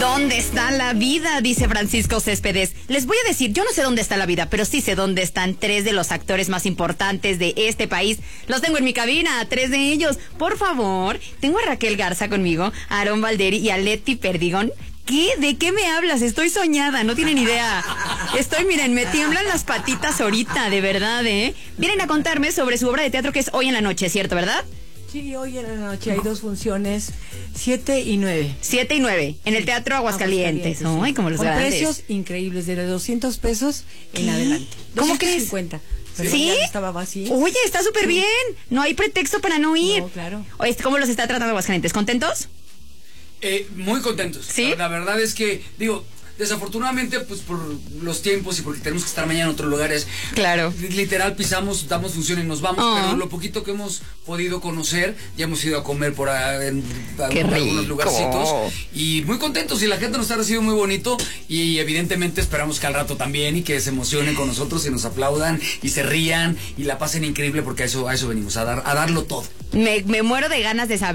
¿Dónde está la vida? Dice Francisco Céspedes. Les voy a decir, yo no sé dónde está la vida, pero sí sé dónde están tres de los actores más importantes de este país. Los tengo en mi cabina, tres de ellos. Por favor, tengo a Raquel Garza conmigo, a Aarón Valderi y a Leti Perdigón. ¿Qué? ¿De qué me hablas? Estoy soñada, no tienen idea. Miren, me tiemblan las patitas ahorita, de verdad, ¿eh? Vienen a contarme sobre su obra de teatro que es hoy en la noche, ¿cierto, verdad? Sí, hoy en la noche hay dos funciones, 7 y 9. 7 y 9, en el Teatro Aguascalientes. Sí. Ay, como los con grandes. precios increíbles, de 200 pesos en adelante. ¿Cómo crees? 250. Pero ¿Sí? ya estaba vacío. Oye, está súper bien. No hay pretexto para no ir. No, claro. Oye, ¿cómo los está tratando Aguascalientes? ¿Contentos? Muy contentos. ¿Sí? La verdad es que, desafortunadamente, pues por los tiempos y porque tenemos que estar mañana en otros lugares. Claro. Literal, pisamos, damos función y nos vamos. Pero lo poquito que hemos podido conocer, ya hemos ido a comer por en algunos lugarcitos. Y muy contentos. Y la gente nos ha recibido muy bonito. Y evidentemente esperamos que al rato también y que se emocionen con nosotros y nos aplaudan y se rían y la pasen increíble porque a eso venimos, a darlo todo. Me muero de ganas de saber.